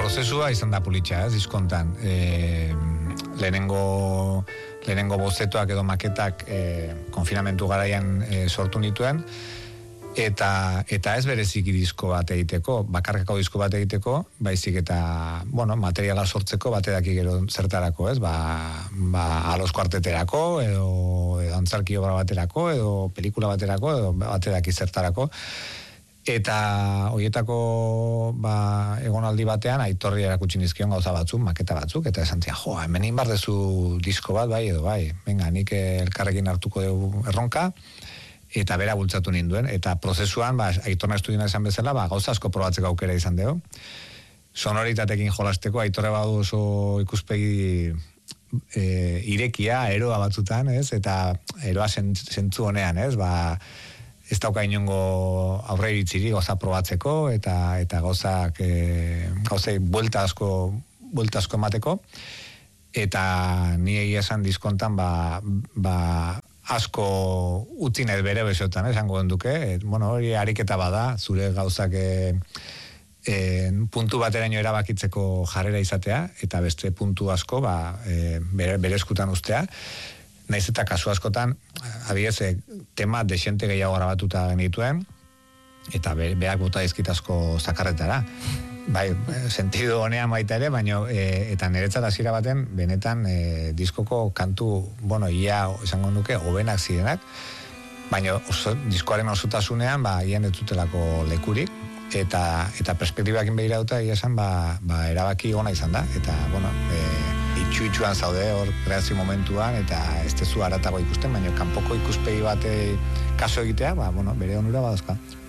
prozesua izan da pulitxa, diskontan. Lehenengo bozetoak edo maketak konfinamentu garaian sortu nituen, eta ez bereziki disko bat egiteko, bakarkako disko bat egiteko, baizik eta, materiala sortzeko batedaki gero zertarako, ez? Alos kuarteterako, edo antzarki obra baterako, edo pelikula baterako, edo batedaki zertarako. Eta horietako egonaldi batean Aitorri erakutsi nizkion gauza batzuk, maketa batzuk, eta esan zian, hemen egin behar dezu disko bat, bai edo bai, venga, nik elkarrekin hartuko dugu erronka, eta bera bultzatu ninduen, eta prozesuan, Aitorna estudiana esan bezala, gauza asko probatzeko aukera izan dugu. Sonoritatekin jolasteko, Aitorre badu oso ikuspegi irekia, eroa batzutan, ez? Eta eroa zentzu honean, ez? Ez dauka inongo aurre iritziri gauza probatzeko eta gauzak buelta asko emateko, eta ni egia esan diskontan asko utzinez bere besotan, esango duke, hori ariketa bada, zure gauzak puntu bateraino erabakitzeko jarrera izatea, eta beste puntu asko bere eskutan ustea. Naiz eta kasu askotan, adibidez, tema desente gehiago grabatuta genituen, eta berak bota dizkitazko zakarretara. Bai, sentido honean baita ere, baina eta niretzat hasiera baten, benetan diskoko kantu, ia esango nuke, hobenak zirenak, baina diskoaren osotasunean, ian ez dutelako lekurik, eta perspektibakin behirauta, ia esan, erabaki ona izan da, eta, itxuan zaude hor kreazio momentuan, eta ez tezu haratago ikusten, baina kanpoko ikuspegi bate kaso egitea, bere onura badazka.